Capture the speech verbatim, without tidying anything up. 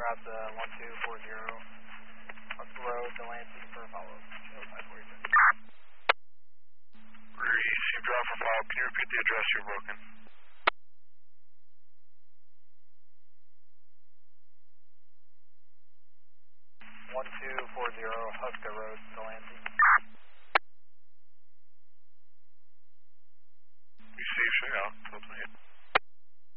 route to one two four zero, Husker Road, Delancey for a follow-up. Received drop for follow-up. Can you repeat the address you're broken? one two four zero, Husker Road, Delancey.